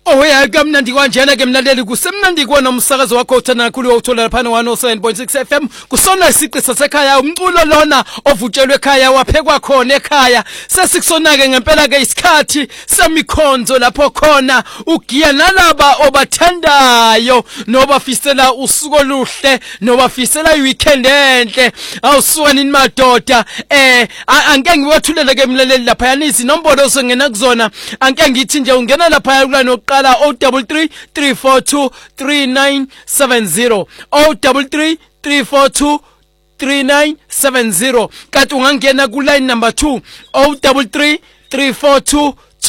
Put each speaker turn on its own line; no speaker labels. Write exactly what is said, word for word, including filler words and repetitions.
Oya kamnandi kanjena ke mlaleli kusemnandi kuona umsakazo wakho uthana kakhulu uthola lapha no one oh seven point six F M kusona isiqi sasekhaya umculo lona ovutshelwe ekhaya waphekwa khona ekhaya sesikusona ke ngempela ke isikhathi semikhonzo lapho khona ugiya nalaba obathandayo nobafisela usuku oluhle nobafisela iweekend enhle awusuka nini madoda eh angeke ngiwathulele ke mlaleli lapha yanisi nombolo osengena kuzona angeke ngithi nje ungena lapha kulana oqala oh three three three four two three nine seven zero oh three three three four two three nine seven zero kanti ungangena ku line number two oh three three three four two